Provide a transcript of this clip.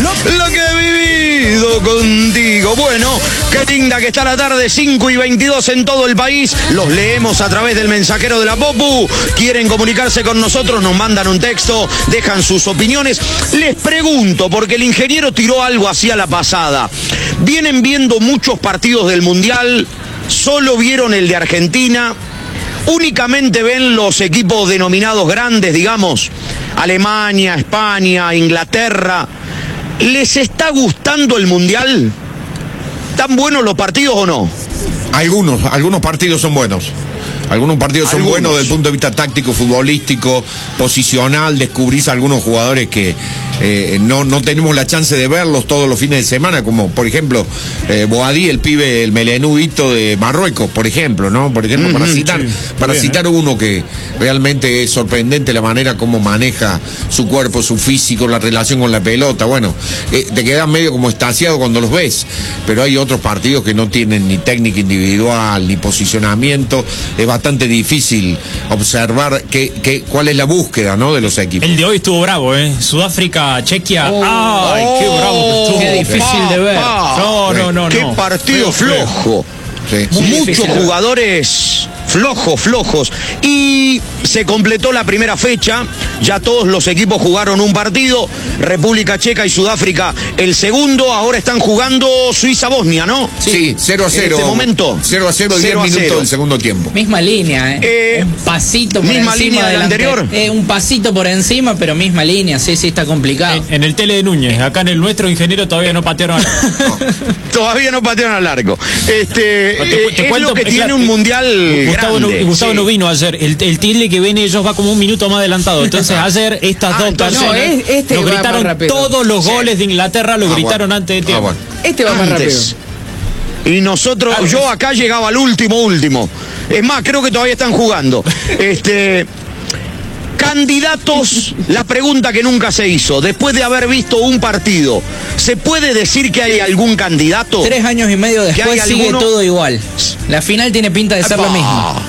lo que he vivido contigo. Bueno, qué linda que está la tarde, 5:22 en todo el país. Los leemos a través del mensajero de la Popu. Quieren comunicarse con nosotros, nos mandan un texto, dejan sus opiniones. Les pregunto, porque el ingeniero tiró algo así a la pasada. ¿Vienen viendo muchos partidos del Mundial? ¿Solo vieron el de Argentina? ¿Únicamente ven los equipos denominados grandes, digamos? Alemania, España, Inglaterra. ¿Les está gustando el Mundial? ¿Tan buenos los partidos o no? Algunos partidos son buenos. Algunos partidos son buenos desde el punto de vista táctico, futbolístico, posicional. Descubrís algunos jugadores que no tenemos la chance de verlos todos los fines de semana, como por ejemplo Boadí, el pibe, el melenudito de Marruecos, por ejemplo, ¿no? Por ejemplo, para citar uno que realmente es sorprendente la manera como maneja su cuerpo, su físico, la relación con la pelota. Bueno, te quedas medio como extasiado cuando los ves, pero hay otros partidos que no tienen ni técnica individual, ni posicionamiento. Es bastante difícil observar cuál es la búsqueda, ¿no?, de los equipos. El de hoy estuvo bravo, ¿eh? Sudáfrica, Chequia. ¡Ay, qué bravo que estuvo! Qué difícil de ver. No. Qué partido flojo. Sí. Muchos jugadores flojos. Y se completó la primera fecha. Ya todos los equipos jugaron un partido. República Checa y Sudáfrica el segundo. Ahora están jugando Suiza-Bosnia, ¿no? Sí, 0-0. En este momento. 0-0, 10 minutos del segundo tiempo. Misma línea, un pasito por misma encima línea del anterior. Un pasito por encima, pero misma línea. Sí, está complicado. En el tele de Núñez, acá en el nuestro, ingeniero, todavía no patearon. Todavía no patearon al arco. Te es cuento, lo que tiene un mundial Gustavo grande. no vino ayer. El tilde que ven ellos va como un minuto más adelantado. Entonces ayer estas dos personas lo gritaron, todos los goles de Inglaterra lo gritaron antes de tiempo. Bueno. Este va más rápido. Y nosotros, yo acá llegaba al último. Es más, creo que todavía están jugando. Candidatos, la pregunta que nunca se hizo, después de haber visto un partido, ¿se puede decir que hay algún candidato? 3 años y medio después sigue todo igual. La final tiene pinta de ser lo mismo.